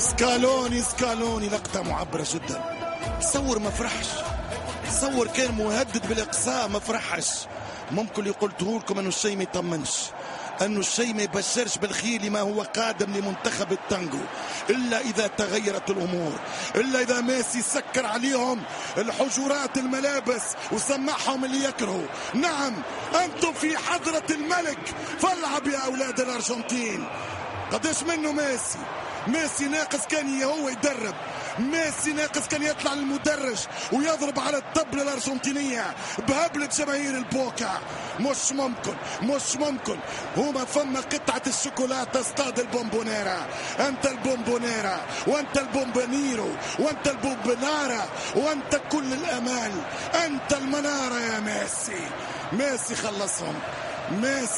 سكالوني لقطة معبرة جدا. تصور ما فرحش، تصور كان مهدد بالإقصاء ما فرحش. ممكن قلته لكم أنه الشيء ما يطمنش، أنه الشيء ما يبشرش بالخير لما هو قادم لمنتخب التانجو، إلا إذا تغيرت الأمور، إلا إذا ميسي سكر عليهم الحجرات الملابس وسمعهم اللي يكرهوا. نعم أنتم في حضرة الملك، فالعب يا أولاد الأرجنتين. قديش منه ميسي ناقص كان هو يدرب، ميسي ناقص كان يطلع للمدرج ويضرب على الطبلة الأرجنتينية بهبلة جماهير البوكا. مش ممكن هما فما قطعة الشوكولاتة استاد البومبونيرا. أنت البومبونيرا وأنت البومبونيرو وأنت البومبونارا وأنت كل الأمال، أنت المنارة يا ميسي خلصهم.